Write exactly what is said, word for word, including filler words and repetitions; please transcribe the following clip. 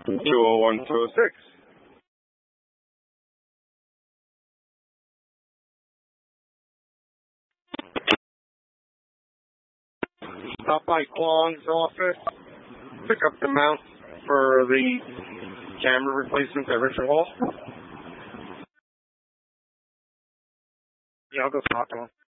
two oh one, two oh six. Stop by Kwong's office. Pick up the mount for the camera replacement at Richard Hall. Yeah, I'll go talk to him.